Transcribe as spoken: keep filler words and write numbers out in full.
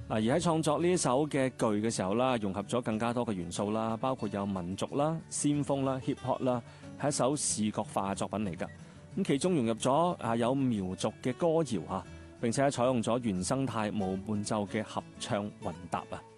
而喺創作呢一首嘅句嘅時候啦，融合咗更加多嘅元素啦，包括有民族啦、先鋒啦、hip hop 啦，係一首視覺化作品嚟㗎。咁其中融入咗啊有苗族嘅歌謠嚇，並且採用咗原生態無伴奏嘅合唱混搭啊。